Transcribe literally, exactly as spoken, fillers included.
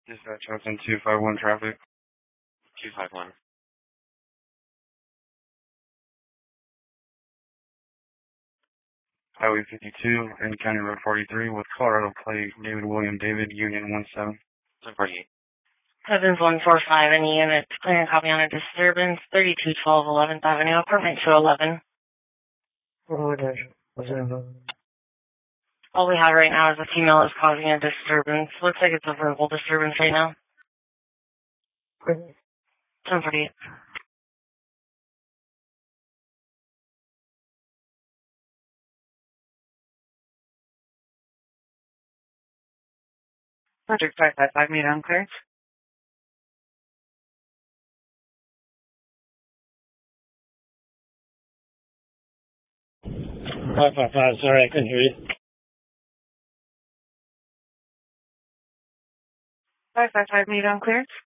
Dispatch Hudson two five one traffic. two five one. Highway fifty-two and County Road forty-three with Colorado plate David William David Union one seven. seven forty-eight. Evans one four five in the unit, clearing copy on a disturbance, thirty-two twelve eleventh Avenue, apartment two eleven. All we have right now is a female that's causing a disturbance. Looks like it's a verbal disturbance right now. seven forty-eight. Project five five five, meet on clearance. five five five, sorry, I couldn't hear you. five five five, meet on clearance.